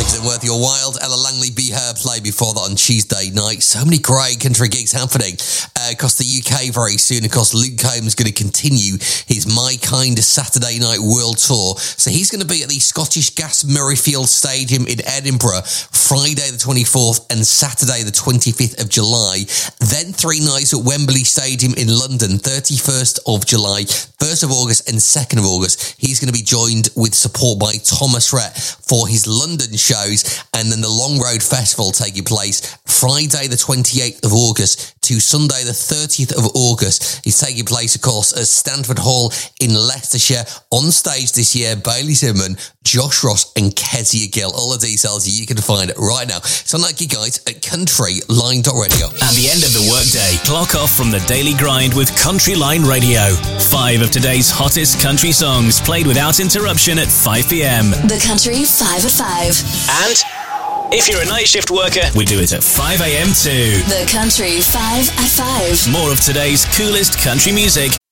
Is it worth your while? Ella Langley, Be Her play before that on Tuesday night. So many great country gigs happening across the UK very soon. Of course, Luke Combs is going to continue his My Kind Saturday Night World Tour. So he's going to be at the Scottish Gas Murrayfield Stadium in Edinburgh Friday the 24th and Saturday the 25th of July. Then 3 nights at Wembley Stadium in London, 31st of July, 1st of August and 2nd of August. He's going to be joined with support by Thomas Rhett for his London shows, and then the Long Road Festival taking place Friday the 28th of August to Sunday the 30th of August. It's taking place, of course, at Stanford Hall in Leicestershire. On stage this year, Bailey Zimmerman, Josh Ross and Kezia Gill. All the details you can find right now. So like you guys at countryline.radio. At the end of the workday, clock off from the daily grind with Country Line Radio. 5 of today's hottest country songs played without interruption at 5 p.m. The Country 5 at 5. And if you're a night shift worker, we do it at 5 a.m. too. The Country 5 at 5. More of today's coolest country music